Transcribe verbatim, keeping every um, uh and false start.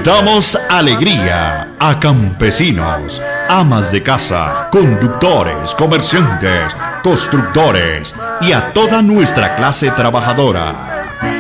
Damos alegría a campesinos, amas de casa, conductores, comerciantes, constructores y a toda nuestra clase trabajadora.